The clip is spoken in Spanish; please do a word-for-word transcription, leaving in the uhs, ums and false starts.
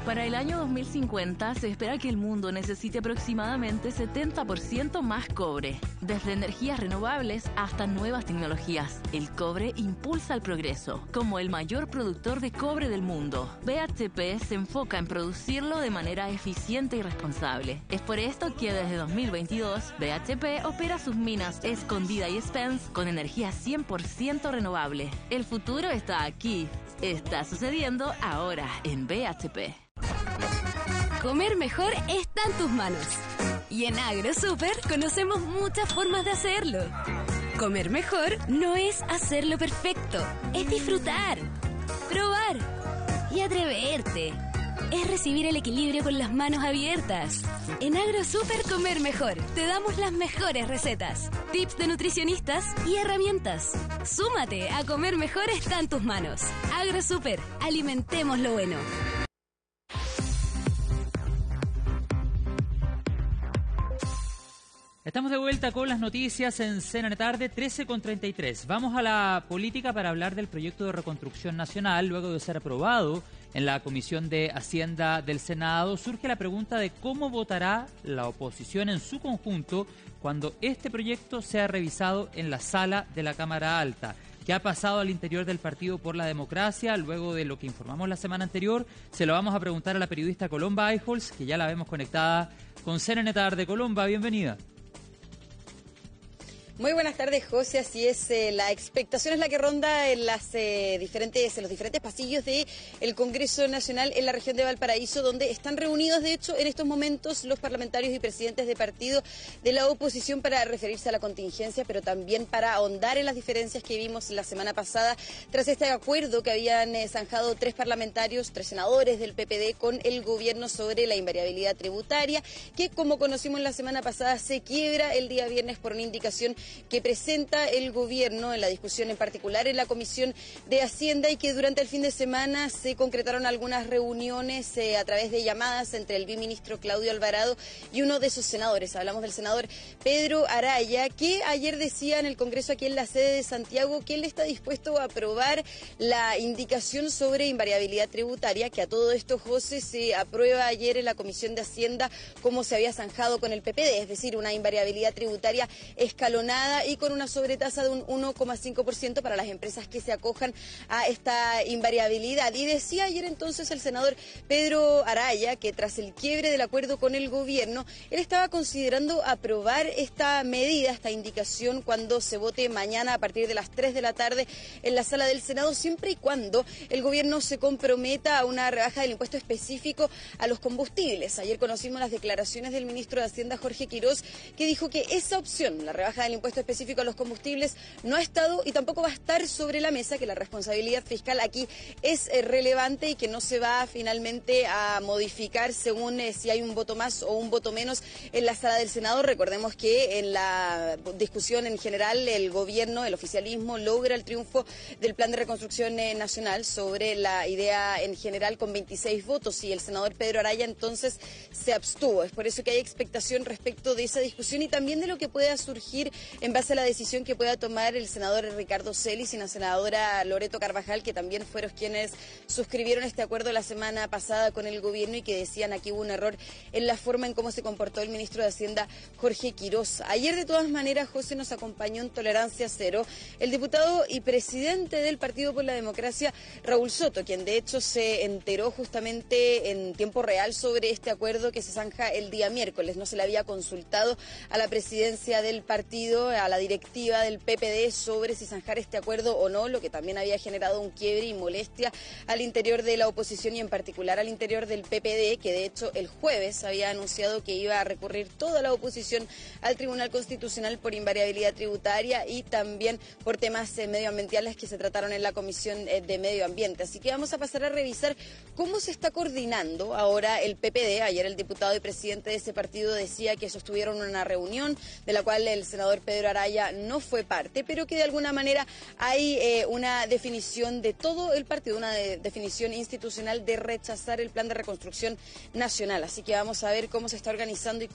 Para el año dos mil cincuenta se espera que el mundo necesite aproximadamente setenta por ciento más cobre. Desde energías renovables hasta nuevas tecnologías, el cobre impulsa el progreso. Como el mayor productor de cobre del mundo, B H P se enfoca en producirlo de manera eficiente y responsable. Es por esto que desde dos mil veintidós, B H P opera sus minas Escondida y Spence con energía cien por ciento renovable. El futuro está aquí. Está sucediendo ahora en B H P. Comer mejor está en tus manos. Y en AgroSuper conocemos muchas formas de hacerlo. Comer mejor no es hacerlo perfecto, es disfrutar, probar y atreverte. Es recibir el equilibrio con las manos abiertas. En AgroSuper Comer Mejor te damos las mejores recetas, tips de nutricionistas y herramientas. Súmate a Comer Mejor está en tus manos. AgroSuper, alimentemos lo bueno. Estamos de vuelta con las noticias en C N N Tarde, trece con treinta y tres. Vamos a la política para hablar del proyecto de reconstrucción nacional. Luego de ser aprobado en la Comisión de Hacienda del Senado, surge la pregunta de cómo votará la oposición en su conjunto cuando este proyecto sea revisado en la sala de la Cámara Alta. ¿Qué ha pasado al interior del Partido por la Democracia? Luego de lo que informamos la semana anterior, se lo vamos a preguntar a la periodista Colomba Eijols, que ya la vemos conectada con C N N Tarde. Colomba, bienvenida. Muy buenas tardes, José. Así es, eh, la expectación es la que ronda en las eh, diferentes, en los diferentes pasillos de el Congreso Nacional en la región de Valparaíso, donde están reunidos, de hecho, en estos momentos los parlamentarios y presidentes de partido de la oposición para referirse a la contingencia, pero también para ahondar en las diferencias que vimos la semana pasada tras este acuerdo que habían eh, zanjado tres parlamentarios, tres senadores del P P D con el gobierno sobre la invariabilidad tributaria, que como conocimos la semana pasada se quiebra el día viernes por una indicación que presenta el gobierno en la discusión en particular en la Comisión de Hacienda, y que durante el fin de semana se concretaron algunas reuniones eh, a través de llamadas entre el biministro Claudio Alvarado y uno de sus senadores. Hablamos del senador Pedro Araya, que ayer decía en el Congreso aquí en la sede de Santiago que él está dispuesto a aprobar la indicación sobre invariabilidad tributaria, que a todo esto, José, se aprueba ayer en la Comisión de Hacienda como se había zanjado con el P P D, es decir, una invariabilidad tributaria escalonada y con una sobretasa de un uno coma cinco por ciento para las empresas que se acojan a esta invariabilidad. Y decía ayer entonces el senador Pedro Araya que tras el quiebre del acuerdo con el gobierno, él estaba considerando aprobar esta medida, esta indicación, cuando se vote mañana a partir de las tres de la tarde en la sala del Senado, siempre y cuando el gobierno se comprometa a una rebaja del impuesto específico a los combustibles. Ayer conocimos las declaraciones del ministro de Hacienda, Jorge Quirós, que dijo que esa opción, la rebaja del impuesto específico a los combustibles, no ha estado y tampoco va a estar sobre la mesa, que la responsabilidad fiscal aquí es eh, relevante y que no se va finalmente a modificar según eh, si hay un voto más o un voto menos en la sala del Senado. Recordemos que en la discusión en general el gobierno, el oficialismo, logra el triunfo del Plan de Reconstrucción eh, Nacional sobre la idea en general con veintiséis votos, y el senador Pedro Araya entonces se abstuvo. Es por eso que hay expectación respecto de esa discusión y también de lo que pueda surgir en base a la decisión que pueda tomar el senador Ricardo Celis y la senadora Loreto Carvajal, que también fueron quienes suscribieron este acuerdo la semana pasada con el gobierno y que decían aquí hubo un error en la forma en cómo se comportó el ministro de Hacienda, Jorge Quirós. Ayer, de todas maneras, José, nos acompañó en Tolerancia Cero el diputado y presidente del Partido por la Democracia, Raúl Soto, quien de hecho se enteró justamente en tiempo real sobre este acuerdo que se zanja el día miércoles. No se le había consultado a la presidencia del partido, a la directiva del P P D, sobre si zanjar este acuerdo o no, lo que también había generado un quiebre y molestia al interior de la oposición y en particular al interior del P P D, que de hecho el jueves había anunciado que iba a recurrir toda la oposición al Tribunal Constitucional por invariabilidad tributaria y también por temas eh, medioambientales que se trataron en la Comisión eh, de Medio Ambiente. Así que vamos a pasar a revisar cómo se está coordinando ahora el P P D. Ayer el diputado y presidente de ese partido decía que sostuvieron una reunión de la cual el senador Pedro Araya no fue parte, pero que de alguna manera hay eh, una definición de todo el partido, una de, definición institucional de rechazar el Plan de Reconstrucción Nacional. Así que vamos a ver cómo se está organizando y